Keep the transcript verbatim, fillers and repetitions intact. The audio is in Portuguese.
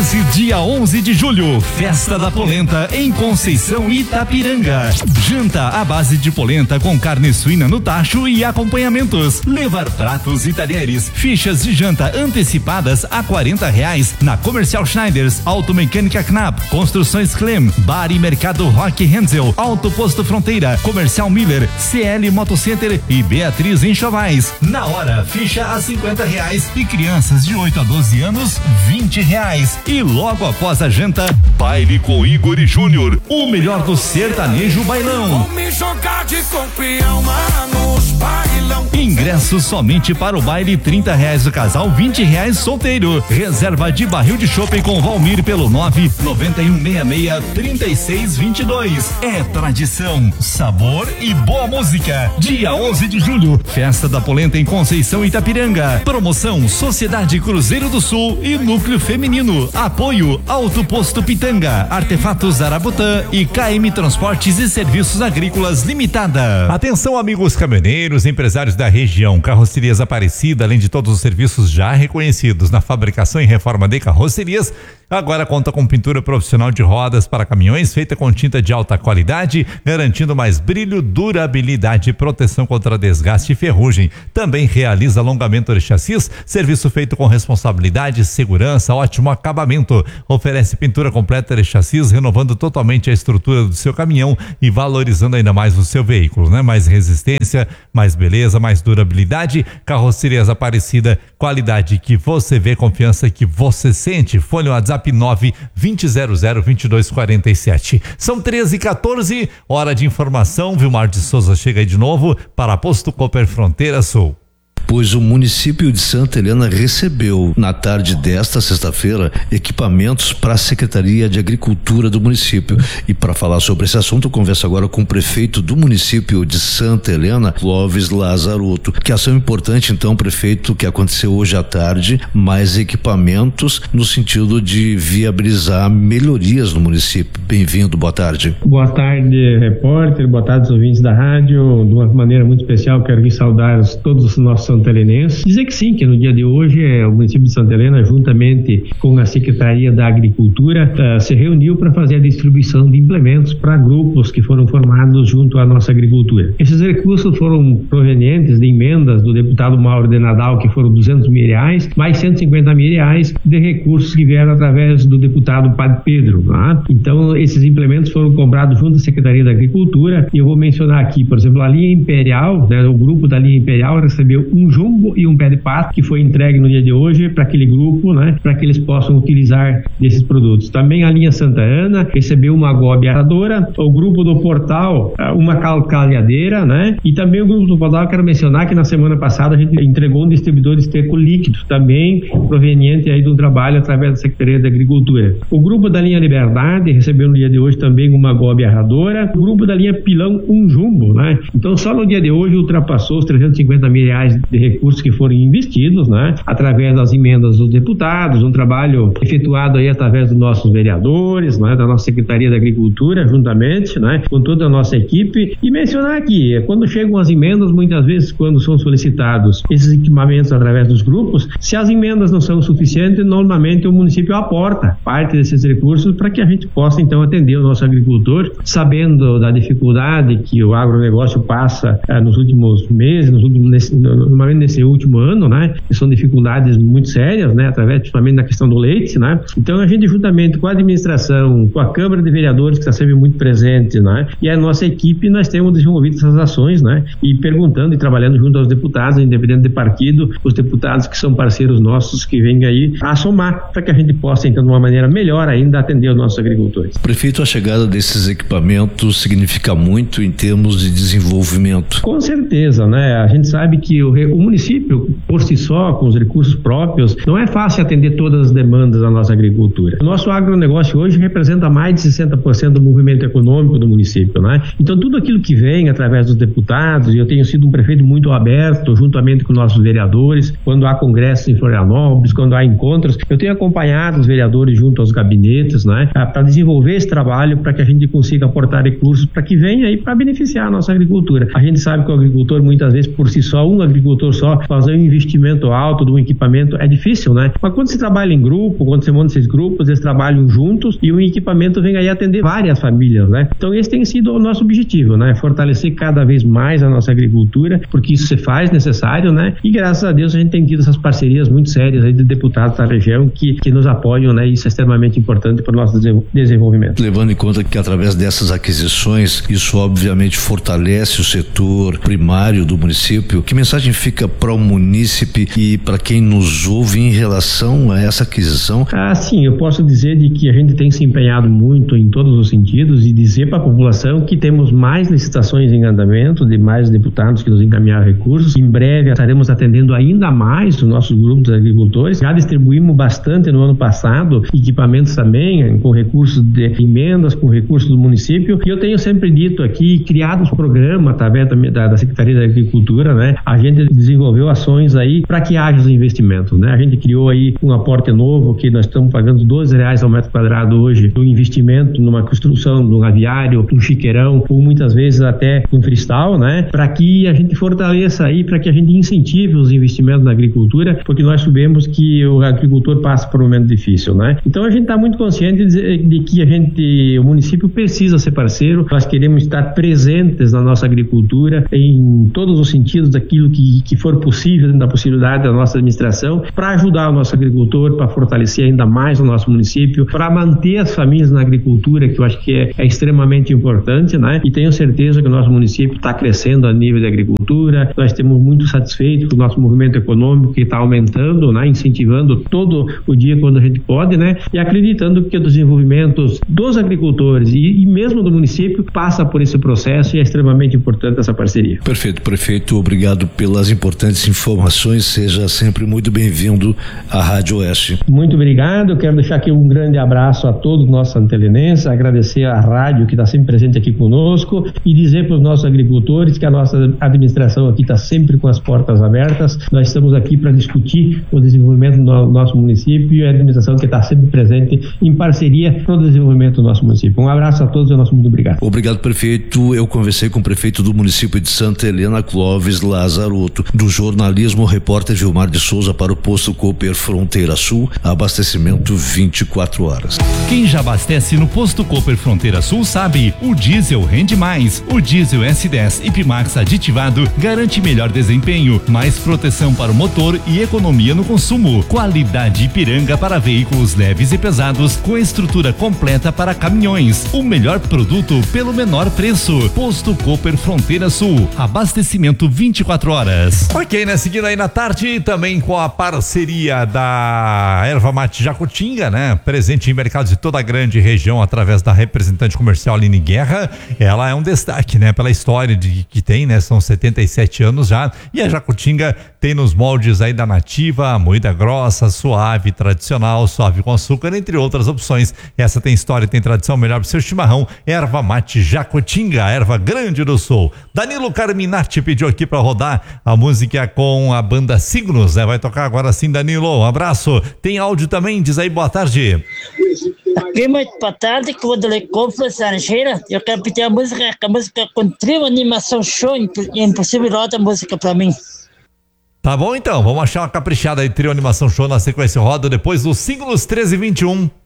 desse dia onze de julho, Festa da Polenta em Conceição, Itapiranga. Janta à base de polenta com carne suína no tacho e acompanhamentos. Levar pratos e talheres, fichas de janta antecipadas a quarenta reais na Comercial Schneiders, Automecânica Knapp, Construções Clem, Bar e Mercado Rock Hensel, Auto Posto Fronteira, Comercial Miller, C L Motocenter e Beatriz Enxovais. Na hora, ficha a cinquenta reais e crianças de oito a doze anos, vinte reais. E logo após a janta, baile com Igor e Júnior, o melhor do sertanejo bailão. Vou me jogar de campeão, manos, bailão. Ingressos somente para o baile, trinta reais o casal, vinte reais solteiro. Reserva de barril de chopp com Valmir pelo nove nove um seis seis, três seis dois dois. É tradição, sabor e boa música. Dia onze de julho, Festa da Polenta em Conceição, Itapiranga. Promoção Sociedade Cruzeiro do Sul e Núcleo Feminino. Apoio Auto Posto Pitanga, Artefatos Arabutã e K M Transportes e Serviços Agrícolas Limitada. Atenção, amigos caminhoneiros, empresários da região. Carrocerias Aparecida, além de todos os serviços já reconhecidos na fabricação e reforma de carrocerias, agora conta com pintura profissional de rodas para caminhões feita com tinta de alta qualidade, garantindo mais brilho, durabilidade e proteção contra desgaste e ferrugem. Também realiza alongamento de chassis, serviço feito com responsabilidade, segurança, ótimo acabamento. Oferece pintura completa de chassis, renovando totalmente a estrutura do seu caminhão e valorizando ainda mais o seu veículo, né? Mais resistência, mais beleza, mais durabilidade. Carrocerias Aparecida, qualidade que você vê, confiança que você sente. Fone WhatsApp nove vinte zero zero vinte e dois quarenta e sete. São treze e quatorze, hora de informação. Vilmar de Souza chega aí de novo para Posto Cooper Fronteira Sul. Pois o município de Santa Helena recebeu, na tarde desta sexta-feira, equipamentos para a Secretaria de Agricultura do município. E para falar sobre esse assunto, eu converso agora com o prefeito do município de Santa Helena, Clóvis Lazarotto. Que ação importante, então, prefeito, que aconteceu hoje à tarde, mais equipamentos no sentido de viabilizar melhorias no município. Bem-vindo, boa tarde. Boa tarde, repórter, boa tarde, os ouvintes da rádio. De uma maneira muito especial, quero aqui saudar todos os nossos santelenenses. Dizer que sim, que no dia de hoje é, o município de Santa Helena, juntamente com a Secretaria da Agricultura, uh, se reuniu para fazer a distribuição de implementos para grupos que foram formados junto à nossa agricultura. Esses recursos foram provenientes de emendas do deputado Mauro de Nadal, que foram duzentos mil reais, mais cento e cinquenta mil reais de recursos que vieram através do deputado Padre Pedro. Tá? Então, esses implementos foram comprados junto à Secretaria da Agricultura, e eu vou mencionar aqui, por exemplo, a linha Imperial, né, o grupo da linha Imperial recebeu um jumbo e um pé de pato que foi entregue no dia de hoje para aquele grupo, né, para que eles possam utilizar desses produtos. Também a linha Santa Ana recebeu uma gobe aradora, o grupo do Portal uma calcalhadeira, né, e também o grupo do Portal, quero mencionar que na semana passada a gente entregou um distribuidor de esterco líquido, também proveniente aí do trabalho através da Secretaria da Agricultura. O grupo da linha Liberdade recebeu no dia de hoje também uma gobe aradora, o grupo da linha Pilão um jumbo, né, então só no dia de hoje ultrapassou os trezentos e cinquenta mil reais de recursos que foram investidos, né, através das emendas dos deputados, um trabalho efetuado aí através dos nossos vereadores, né, da nossa Secretaria da Agricultura, juntamente, né, com toda a nossa equipe. E mencionar aqui, quando chegam as emendas, muitas vezes quando são solicitados esses equipamentos através dos grupos, se as emendas não são suficientes, normalmente o município aporta parte desses recursos para que a gente possa então atender o nosso agricultor, sabendo da dificuldade que o agronegócio passa eh, nos últimos meses, nos últimos, nesse, normalmente nesse último ano, né, que são dificuldades muito sérias, né, através principalmente da questão do leite, né. Então a gente, juntamente com a administração, com a Câmara de Vereadores, que está sempre muito presente, né, e a nossa equipe, nós temos desenvolvido essas ações, né, e perguntando e trabalhando junto aos deputados, independente de partido, os deputados que são parceiros nossos, que vêm aí a somar para que a gente possa, então, de uma maneira melhor ainda, atender os nossos agricultores. Prefeito, a chegada desses equipamentos significa muito em termos de desenvolvimento? Com certeza, né, a gente sabe que o, o município, por si só, com os recursos próprios, não é fácil atender todas as demandas da nossa agricultura. O nosso agronegócio hoje representa mais de sessenta por cento do movimento econômico do município, né? Então tudo aquilo que vem através dos deputados, e eu tenho sido um prefeito muito aberto, juntamente com nossos vereadores, quando há congressos em Florianópolis, quando há encontros, eu tenho acompanhado os vereadores junto aos gabinetes, né? Para desenvolver esse trabalho, para que a gente consiga aportar recursos para que venha aí para beneficiar a nossa agricultura. A gente sabe que o agricultor, muitas vezes, por si só, um agricultor agricultor só fazer um investimento alto de um equipamento é difícil, né? Mas quando se trabalha em grupo, quando você monta esses grupos, eles trabalham juntos e o equipamento vem aí atender várias famílias, né? Então esse tem sido o nosso objetivo, né? Fortalecer cada vez mais a nossa agricultura, porque isso se faz necessário, né? E graças a Deus a gente tem tido essas parcerias muito sérias aí de deputados da região que, que nos apoiam, né? Isso é extremamente importante para o nosso desenvolvimento. Levando em conta que através dessas aquisições, isso obviamente fortalece o setor primário do município, que mensagem fica para o munícipe e para quem nos ouve em relação a essa aquisição? Ah, sim, eu posso dizer de que a gente tem se empenhado muito em todos os sentidos e dizer para a população que temos mais licitações em andamento, de mais deputados que nos encaminharam recursos. Em breve estaremos atendendo ainda mais os nossos grupos de agricultores. Já distribuímos bastante no ano passado, equipamentos também, com recursos de emendas, com recursos do município. E eu tenho sempre dito aqui, criado os programas através da, da Secretaria da Agricultura, né? A gente desenvolveu ações aí para que haja os investimentos, né? A gente criou aí um aporte novo, que nós estamos pagando doze reais ao metro quadrado hoje, do investimento numa construção de um aviário, um chiqueirão, ou muitas vezes até um freestyle, né? Para que a gente fortaleça aí, para que a gente incentive os investimentos na agricultura, porque nós sabemos que o agricultor passa por um momento difícil, né? Então a gente está muito consciente de, de que a gente, o município precisa ser parceiro, nós queremos estar presentes na nossa agricultura em todos os sentidos daquilo que, que for possível, dentro da possibilidade da nossa administração, para ajudar o nosso agricultor, para fortalecer ainda mais o nosso município, para manter as famílias na agricultura, que eu acho que é, é extremamente importante, né? E tenho certeza que o nosso município está crescendo a nível de agricultura, nós estamos muito satisfeitos com o nosso movimento econômico que está aumentando, né? Incentivando todo o dia quando a gente pode, né? E acreditando que o desenvolvimento dos agricultores e, e mesmo do município passa por esse processo e é extremamente importante essa parceria. Perfeito, prefeito, obrigado pelas importantes informações, seja sempre muito bem-vindo à Rádio Oeste. Muito obrigado, quero deixar aqui um grande abraço a todos os nossos santelinenses, agradecer à rádio que está sempre presente aqui conosco e dizer para os nossos agricultores que a nossa administração aqui está sempre com as portas abertas, nós estamos aqui para discutir o desenvolvimento do nosso município e a administração que está sempre presente em parceria para o desenvolvimento do nosso município. Um abraço a todos e nosso muito obrigado. Obrigado, prefeito. Eu conversei com o prefeito do município de Santa Helena, Clóvis Lazarotto, do jornalismo, repórter Gilmar de Souza para o posto Cooper Fronteira Sul, abastecimento vinte e quatro horas. Quem já abastece no posto Cooper Fronteira Sul sabe, o diesel rende mais. O diesel S dez Ipmax aditivado garante melhor desempenho, mais proteção para o motor e economia no consumo. Qualidade Ipiranga para veículos leves e pesados com estrutura completa para caminhões. O melhor produto pelo menor preço. Posto Cooper Fronteira Sul, abastecimento vinte e quatro horas. Ok, né? Seguindo aí na tarde, também com a parceria da Erva Mate Jacutinga, né? Presente em mercados de toda a grande região através da representante comercial Aline Guerra. Ela é um destaque, né? Pela história de, que tem, né? São setenta e sete anos já. E a Jacutinga tem nos moldes aí da Nativa, moída grossa, suave, tradicional, suave com açúcar, entre outras opções. Essa tem história, tem tradição, melhor para o seu chimarrão. Erva Mate Jacutinga, erva grande do sul. Danilo Carminati pediu aqui para rodar a música com a banda Signos, né? Vai tocar agora sim, Danilo. Um abraço. Tem áudio também, diz aí, boa tarde. Aqui, muito boa tarde, que o Delecom Estrangeira. Eu quero pedir a música, a música com trio animação show, impossível roda a música para mim. Tá bom então, vamos achar uma caprichada aí, trio animação show na sequência roda depois dos Signos treze e vinte e um.